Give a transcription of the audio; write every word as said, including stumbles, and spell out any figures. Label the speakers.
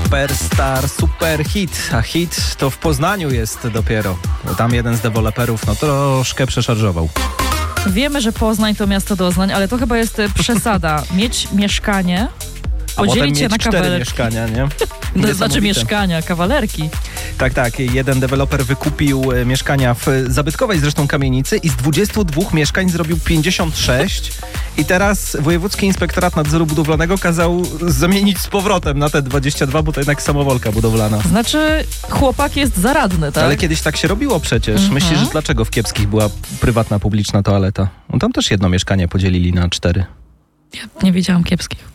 Speaker 1: Superstar, super hit, a hit to w Poznaniu jest dopiero. Tam jeden z deweloperów no troszkę przeszarżował.
Speaker 2: Wiemy, że Poznań to miasto doznań, ale to chyba jest przesada. Mieć mieszkanie, podzielić się na
Speaker 1: cztery
Speaker 2: kawalerki.
Speaker 1: mieszkania, nie?
Speaker 2: To znaczy mieszkania, kawalerki.
Speaker 1: Tak, tak. Jeden deweloper wykupił mieszkania w zabytkowej zresztą kamienicy i z dwudziestu dwóch mieszkań zrobił pięćdziesiąt sześć i teraz Wojewódzki Inspektorat Nadzoru Budowlanego kazał zamienić z powrotem na te dwadzieścia dwa, bo to jednak samowolka budowlana.
Speaker 2: Znaczy chłopak jest zaradny, tak?
Speaker 1: Ale kiedyś tak się robiło przecież.
Speaker 2: Mhm.
Speaker 1: Myślisz, że dlaczego w Kiepskich była prywatna, publiczna toaleta? No tam też jedno mieszkanie podzielili na cztery.
Speaker 2: Ja nie wiedziałam Kiepskich.